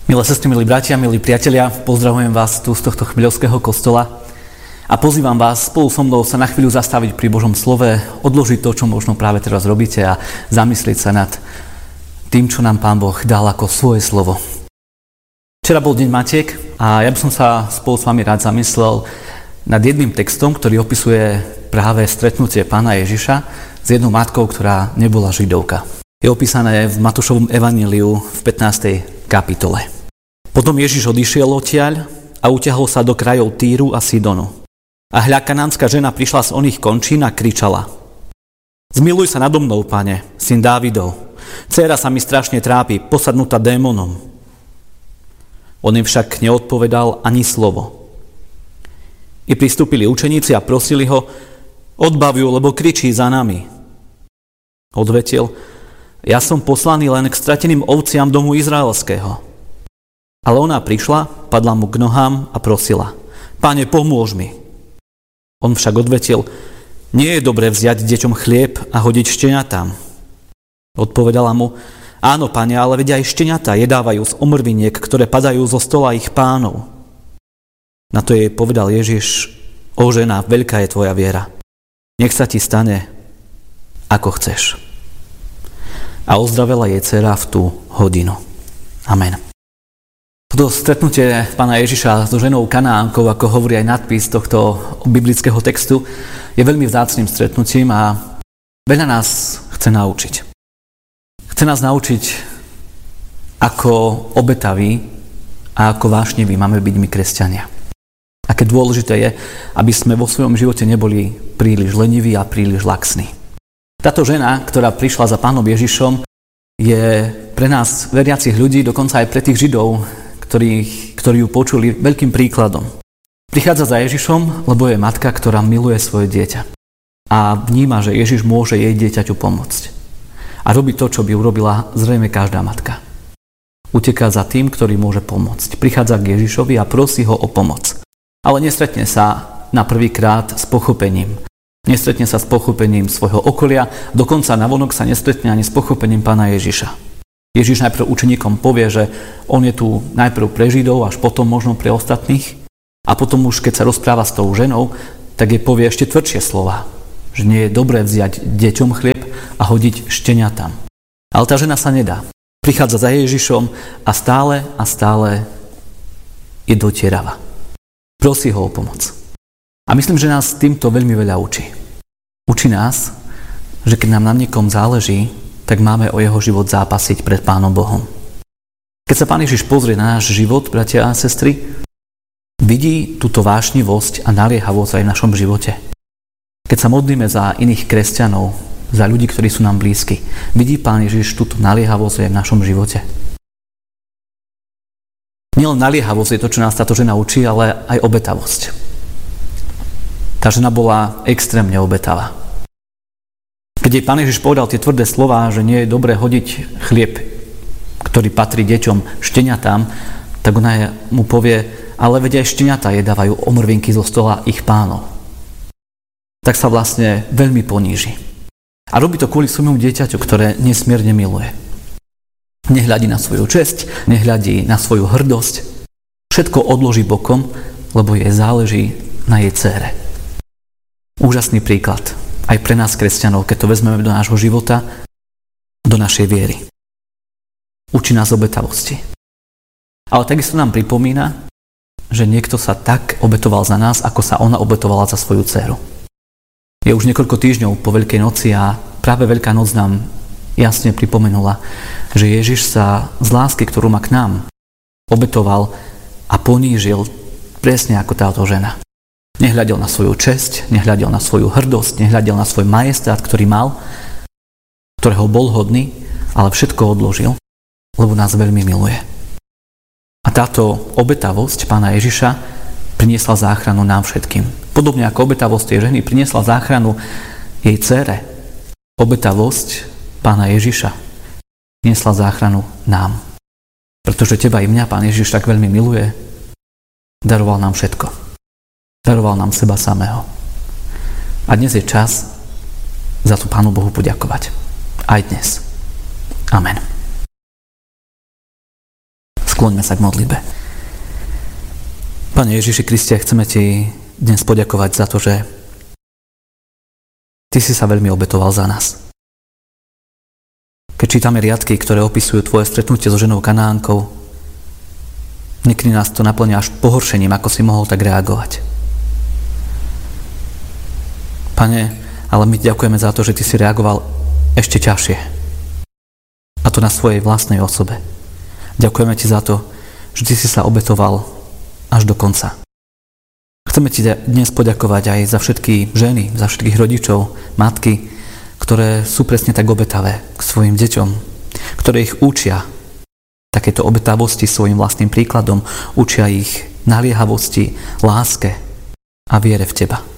Milé sestry, milí bratia, milí priatelia, pozdravujem vás tu z tohto chmiľovského kostola a pozývam vás spolu so mnou sa na chvíľu zastaviť pri Božom slove, odložiť to, čo možno práve teraz robíte a zamyslieť sa nad tým, čo nám Pán Boh dal ako svoje slovo. Včera bol deň Matiek a ja by som sa spolu s vami rád zamyslel nad jedným textom, ktorý opisuje práve stretnutie Pána Ježiša s jednou matkou, ktorá nebola Židovka. Je opísané v Matúšovom evanjeliu v 15. kapitole. Potom Ježiš odišiel odtiaľ a utiahol sa do krajov Týru a Sidonu. A hľa, kanánska žena prišla z oných končín a kričala: Zmiluj sa nado mnou, Pane, syn Dávidov. Dcéra sa mi strašne trápi, posadnutá démonom. On im však neodpovedal ani slovo. I pristúpili učeníci a prosili ho: Odbav ju, lebo kričí za nami. Odvetil: Ja som poslaný len k strateným ovciam domu izraelského. Ale ona prišla, padla mu k nohám a prosila: Pane, pomôž mi. On však odvetil: Nie je dobré vziať deťom chlieb a hodiť šteniatám. Odpovedala mu: Áno, Pane, ale veď aj šteniatá jedávajú z omrviniek, ktoré padajú zo stola ich pánov. Na to jej povedal Ježiš: O žena, veľká je tvoja viera. Nech sa ti stane, ako chceš. A ozdravela jej dcera v tú hodinu. Amen. Toto stretnutie Pána Ježiša so ženou Kanánkou, ako hovorí aj nadpis tohto biblického textu, je veľmi vzácnym stretnutím a veľa nás chce naučiť. Chce nás naučiť, ako obetaví a ako vášniví máme byť my kresťania. Aké dôležité je, aby sme vo svojom živote neboli príliš leniví a príliš laxní. Táto žena, ktorá prišla za Pánom Ježišom, je pre nás veriacich ľudí, dokonca aj pre tých Židov, ktorí ju počuli, veľkým príkladom. Prichádza za Ježišom, lebo je matka, ktorá miluje svoje dieťa. A vníma, že Ježiš môže jej dieťaťu pomôcť. A robí to, čo by urobila zrejme každá matka. Uteká za tým, ktorý môže pomôcť. Prichádza k Ježišovi a prosí ho o pomoc. Ale nestretne sa na prvýkrát s pochopením. Nestretne sa s pochopením svojho okolia, dokonca navonok sa nestretne ani s pochopením Pána Ježiša. Ježiš najprv učeníkom povie, že on je tu najprv pre Židov, až potom možno pre ostatných. A potom už, keď sa rozpráva s tou ženou, tak jej povie ešte tvrdšie slova. Že nie je dobré vziať deťom chlieb a hodiť šteniatám. Ale tá žena sa nedá. Prichádza za Ježišom a stále je dotierava. Prosí ho o pomoc. A myslím, že nás týmto veľmi veľa učí. Učí nás, že keď nám na niekom záleží, tak máme o jeho život zápasiť pred Pánom Bohom. Keď sa Pán Ježiš pozrie na náš život, bratia a sestry, vidí túto vášnivosť a naliehavosť aj v našom živote. Keď sa modlíme za iných kresťanov, za ľudí, ktorí sú nám blízki, vidí Pán Ježiš túto naliehavosť aj v našom živote. Nielen naliehavosť je to, čo nás táto žena učí, ale aj obetavosť. Tá žena bola extrémne obetavá. Keď jej Pán Ježiš povedal tie tvrdé slová, že nie je dobré hodiť chlieb, ktorý patrí deťom, šteniatám, tak ona mu povie: ale veď aj šteniatá jedávajú omrvinky zo stola ich pánov. Tak sa vlastne veľmi poníži. A robí to kvôli svojmu dieťaťu, ktoré nesmierne miluje. Nehľadí na svoju česť, nehľadí na svoju hrdosť. Všetko odloží bokom, lebo jej záleží na jej dcére. Úžasný príklad aj pre nás, kresťanov, keď to vezmeme do nášho života, do našej viery. Učí nás obetavosti. Ale takisto nám pripomína, že niekto sa tak obetoval za nás, ako sa ona obetovala za svoju dceru. Je už niekoľko týždňov po Veľkej noci a práve Veľká noc nám jasne pripomenula, že Ježiš sa z lásky, ktorú má k nám, obetoval a ponížil presne ako táto žena. Nehľadel na svoju česť, nehľadel na svoju hrdosť, nehľadel na svoj majestát, ktorý mal, ktorého bol hodný, ale všetko odložil, lebo nás veľmi miluje. A táto obetavosť Pána Ježiša priniesla záchranu nám všetkým. Podobne ako obetavosť tej ženy priniesla záchranu jej dcére. Obetavosť Pána Ježiša priniesla záchranu nám. Pretože teba i mňa Pán Ježiš tak veľmi miluje, daroval nám všetko. Daroval nám seba samého. A dnes je čas za to Pánu Bohu poďakovať. Aj dnes. Amen. Skloňme sa k modlitbe. Pane Ježiši Kriste, chceme Ti dnes poďakovať za to, že Ty si sa veľmi obetoval za nás. Keď čítame riadky, ktoré opisujú Tvoje stretnutie so ženou Kanánkou, niekedy nás to naplňa až pohoršením, ako si mohol tak reagovať. Pane, ale my ďakujeme za to, že Ty si reagoval ešte ťažšie. A to na svojej vlastnej osobe. Ďakujeme Ti za to, že Ty si sa obetoval až do konca. Chceme Ti dnes poďakovať aj za všetky ženy, za všetkých rodičov, matky, ktoré sú presne tak obetavé k svojim deťom, ktoré ich učia takéto obetavosti svojim vlastným príkladom, učia ich naliehavosti, láske a viere v Teba.